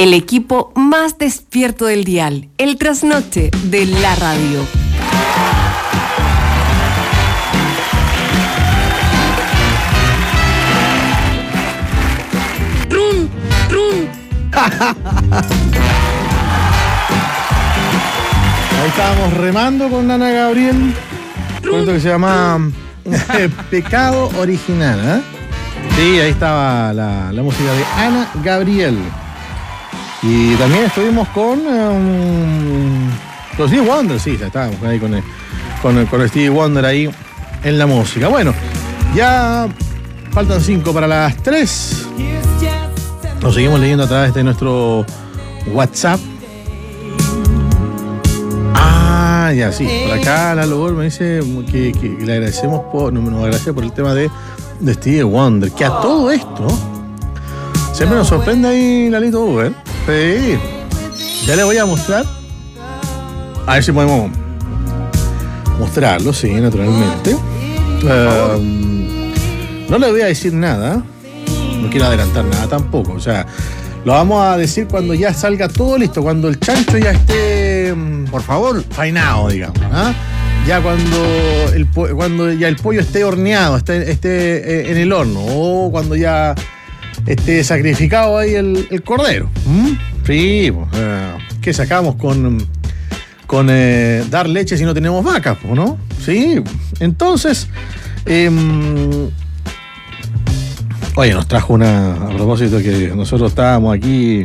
El equipo más despierto del dial, el trasnoche de la radio. ¡Run! ¡Run! Ahí estábamos remando con Ana Gabriel. Con esto que se llama Pecado Original, ¿eh? Sí, ahí estaba la música de Ana Gabriel. Y también estuvimos con Stevie Wonder, sí, estábamos ahí con Stevie Wonder ahí en la música. Bueno, ya faltan 5 para las 3. Nos seguimos leyendo a través de nuestro WhatsApp. Ah, ya, sí, por acá la Lobor me dice que le agradecemos nos agradece por el tema de Stevie Wonder, que a todo esto siempre nos sorprende ahí Lalito Uber. Sí, ya le voy a mostrar. A ver si podemos mostrarlo, sí, naturalmente. No le voy a decir nada. No quiero adelantar nada tampoco. O sea, lo vamos a decir cuando ya salga todo listo. Cuando el chancho ya esté, por favor, faenado, digamos. ¿Ah? Ya cuando ya el pollo esté horneado, esté en el horno. O cuando ya esté sacrificado ahí el cordero. Sí, ¿qué sacamos con dar leche si no tenemos vacas, ¿no? Sí, entonces, oye, nos trajo a propósito que nosotros estábamos aquí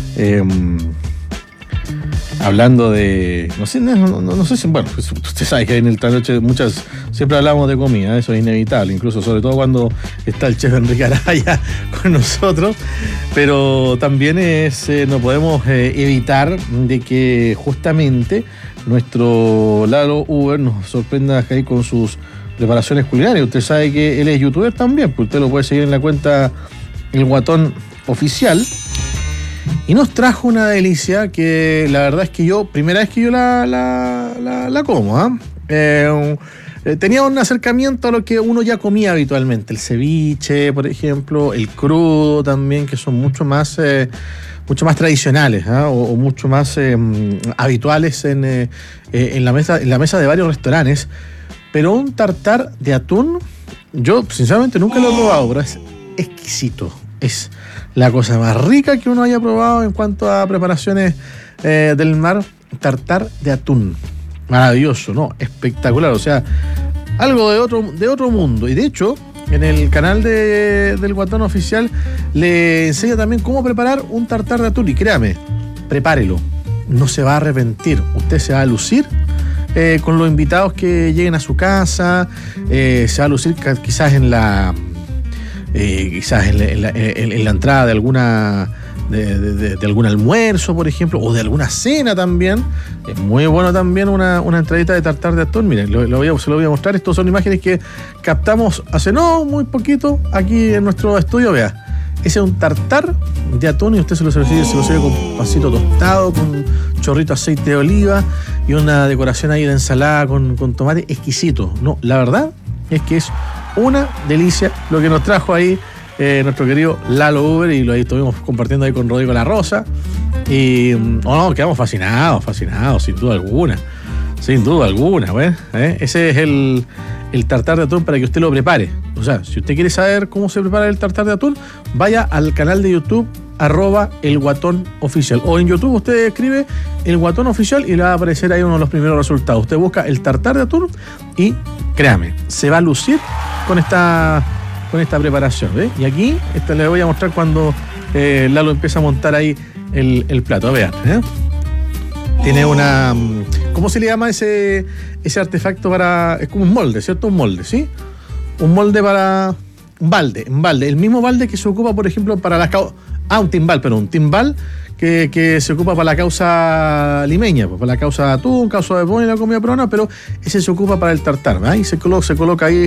hablando de, no sé si, bueno, pues usted sabe que en el trasnoche siempre hablamos de comida, eso es inevitable, incluso sobre todo cuando está el chef Enrique Araya con nosotros, pero también no podemos evitar de que justamente nuestro Lalo Uber nos sorprenda ahí con sus preparaciones culinarias. Usted sabe que él es youtuber también, pues usted lo puede seguir en la cuenta El Guatón Oficial. Y nos trajo una delicia que la verdad es que primera vez que yo la como, tenía un acercamiento a lo que uno ya comía habitualmente, el ceviche, por ejemplo, el crudo también, que son mucho más tradicionales, o mucho más habituales en la mesa de varios restaurantes. Pero un tartar de atún, yo sinceramente nunca lo he probado, pero es exquisito. Es la cosa más rica que uno haya probado en cuanto a preparaciones del mar. Tartar de atún. Maravilloso, ¿no? Espectacular. O sea, algo de otro mundo. Y de hecho, en el canal del Guatón Oficial le enseña también cómo preparar un tartar de atún. Y créame, prepárelo. No se va a arrepentir. Usted se va a lucir con los invitados que lleguen a su casa. Se va a lucir quizás en la entrada de alguna de algún almuerzo, por ejemplo, o de alguna cena también. Es muy bueno también una entradita de tartar de atún. Miren, se lo voy a mostrar. Estos son imágenes que captamos hace muy poquito aquí en nuestro estudio. Vea, ese es un tartar de atún y usted se lo sirve con pancito tostado, con chorrito de aceite de oliva y una decoración ahí de ensalada con tomate exquisito. No, la verdad es que es una delicia lo que nos trajo ahí nuestro querido Lalo Uber, y lo estuvimos compartiendo ahí con Rodrigo La Rosa y quedamos fascinados, sin duda alguna, ¿ves? Ese es el tartar de atún para que usted lo prepare. O sea, si usted quiere saber cómo se prepara el tartar de atún, vaya al canal de YouTube @El Guatón Oficial, o en YouTube usted escribe El Guatón Oficial y le va a aparecer ahí uno de los primeros resultados. Usted busca el tartar de atún y créame, se va a lucir con esta preparación, ¿ves? Y aquí le voy a mostrar cuando Lalo empieza a montar ahí el plato. Vean, tiene una, ¿cómo se le llama ese artefacto es como un molde, ¿cierto? Un molde, ¿sí? Un molde para un balde, el mismo balde que se ocupa, por ejemplo, para la causa. Un timbal que se ocupa para la causa limeña, para la causa de atún, causa de pollo y la comida peruana, pero ese se ocupa para el tartar, ¿verdad? Y se coloca ahí